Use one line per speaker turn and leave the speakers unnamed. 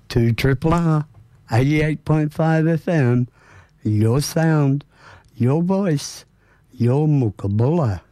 2 Triple I, 88.5 FM, your sound, your voice, your Mookabula.